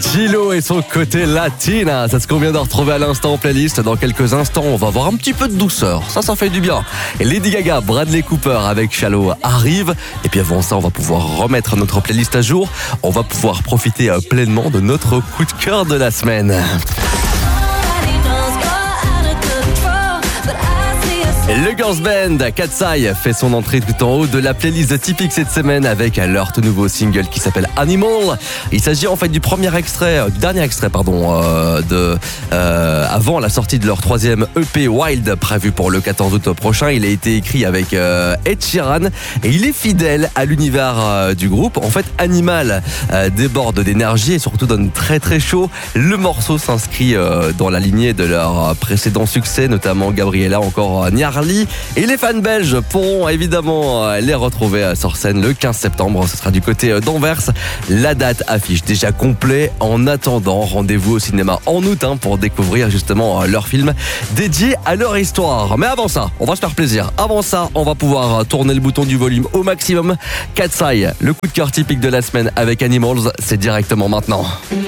Gilo et son côté latina, c'est ce qu'on vient de retrouver à l'instant en playlist. Dans quelques instants, on va avoir un petit peu de douceur. Ça fait du bien. Et Lady Gaga, Bradley Cooper avec Shallow arrive. Et puis avant ça, on va pouvoir remettre notre playlist à jour. On va pouvoir profiter pleinement de notre coup de cœur de la semaine. Le girls band Katseye fait son entrée tout en haut de la playlist typique cette semaine avec leur tout nouveau single qui s'appelle Animal. Il s'agit en fait du dernier extrait, avant la sortie de leur troisième EP Wild prévu pour le 14 août prochain. Il a été écrit avec Ed Sheeran et il est fidèle à l'univers du groupe. En fait, Animal déborde d'énergie et surtout donne très très chaud. Le morceau s'inscrit dans la lignée de leur précédent succès, notamment Gabriella, encore Niarli. Et les fans belges pourront évidemment les retrouver sur scène le 15 septembre. Ce sera du côté d'Anvers. La date affiche déjà complet. En attendant, rendez-vous au cinéma en août pour découvrir justement leur film dédié à leur histoire. Mais avant ça, on va se faire plaisir. Avant ça, on va pouvoir tourner le bouton du volume au maximum. Katseye, le coup de cœur typique de la semaine avec Animals, c'est directement maintenant.